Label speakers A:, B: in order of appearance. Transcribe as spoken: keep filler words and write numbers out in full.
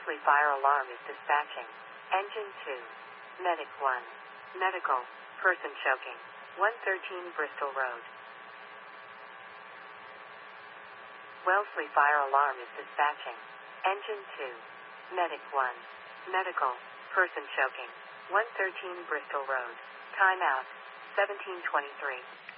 A: Wellesley Fire Alarm is dispatching. Engine two. Medic one. Medical. Person choking. one thirteen Bristol Road. Wellesley Fire Alarm is dispatching. Engine two. Medic one. Medical. Person choking. one thirteen Bristol Road. Timeout. seventeen twenty-three.